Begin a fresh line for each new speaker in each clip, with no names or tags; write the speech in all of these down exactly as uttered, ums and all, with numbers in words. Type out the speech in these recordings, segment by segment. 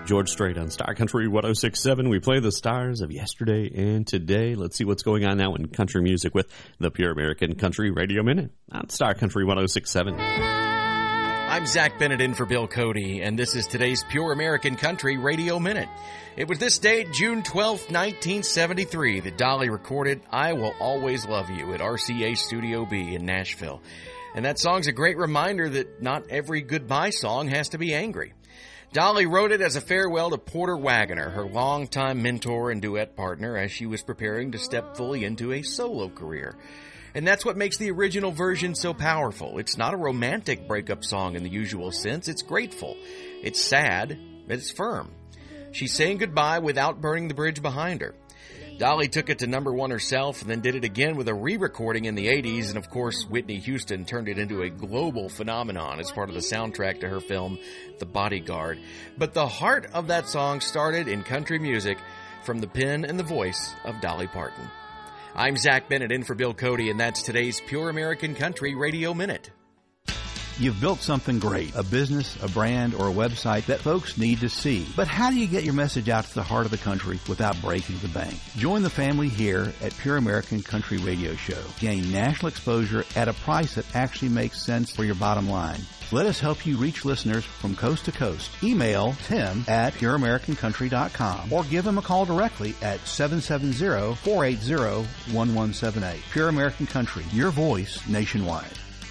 George Strait on Star Country one oh six point seven. We play the stars of yesterday and today. Let's see what's going on now in country music with the Pure American Country Radio Minute on Star Country one oh six point seven.
I'm Zach Bennett in for Bill Cody, and this is today's Pure American Country Radio Minute. It was this date, June twelfth, nineteen seventy-three, that Dolly recorded I Will Always Love You at R C A Studio B in Nashville. And that song's a great reminder that not every goodbye song has to be angry. Dolly wrote it as a farewell to Porter Wagoner, her longtime mentor and duet partner, as she was preparing to step fully into a solo career. And that's what makes the original version so powerful. It's not a romantic breakup song in the usual sense. It's grateful. It's sad, but it's firm. She's saying goodbye without burning the bridge behind her. Dolly took it to number one herself and then did it again with a re-recording in the eighties. And of course, Whitney Houston turned it into a global phenomenon as part of the soundtrack to her film, The Bodyguard. But the heart of that song started in country music from the pen and the voice of Dolly Parton. I'm Zach Bennett in for Bill Cody, and that's today's Pure American Country Radio Minute.
You've built something great, a business, a brand, or a website that folks need to see. But how do you get your message out to the heart of the country without breaking the bank? Join the family here at Pure American Country Radio Show. Gain national exposure at a price that actually makes sense for your bottom line. Let us help you reach listeners from coast to coast. Email Tim at pure american country dot com or give him a call directly at seven seven zero, four eight zero, one one seven eight. Pure American Country, your voice nationwide.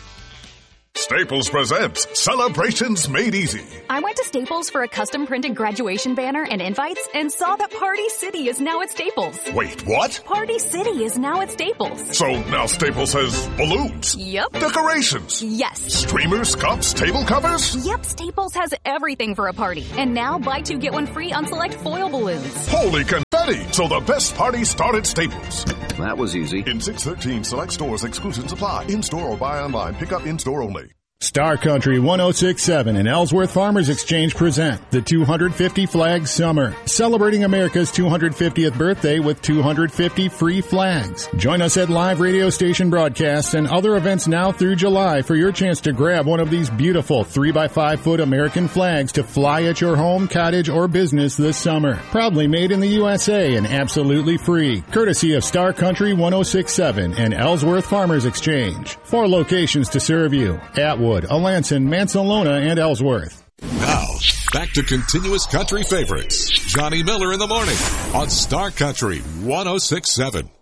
Staples presents Celebrations Made Easy.
I went to Staples for a custom printed graduation banner and invites and saw that Party City is now at Staples.
Wait, what?
Party City is now at Staples.
So now Staples has balloons?
Yep.
Decorations?
Yes.
Streamers, cups, table covers?
Yep, Staples has everything for a party. And now buy two, get one free on select foil balloons.
Holy confetti! So the best party start at Staples.
That was easy.
In six thirteen select stores, exclusions apply. In-store or buy online. Pick up in-store only.
Star Country one oh six point seven and Ellsworth Farmers Exchange present the two hundred fifty Flag Summer, celebrating America's two hundred fiftieth birthday with two hundred fifty free flags. Join us at live radio station broadcasts and other events now through July for your chance to grab one of these beautiful three by five foot American flags to fly at your home, cottage, or business this summer. Proudly made in the U S A and absolutely free, courtesy of Star Country one oh six point seven and Ellsworth Farmers Exchange. Four locations to serve you: Atwood, Alanson, Mansalona, and Ellsworth.
Now, back to continuous country favorites. Johnny Miller in the morning on Star Country one oh six point seven.